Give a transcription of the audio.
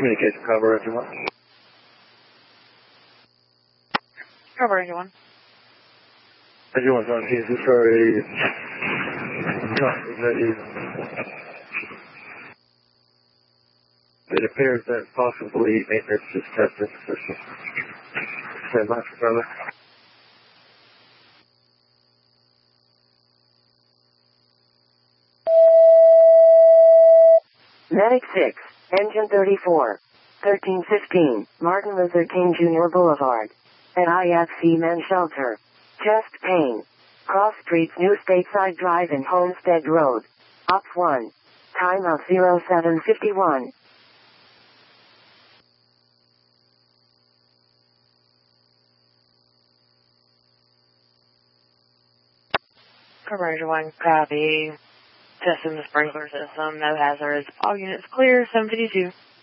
Communication cover, everyone. Cover, everyone. Everyone's on Jesus, sorry. It appears that possibly maintenance is tested. Stand by for brother. Medic 6, Engine 34, 1315, Martin Luther King Jr. Boulevard. At IFC Men's Shelter. Chest pain. Cross Streets, New Stateside Drive and Homestead Road. Ops 1. Time of 0751. Cover, everyone. Copy. Testing the sprinkler system. No hazards. All units clear. 752.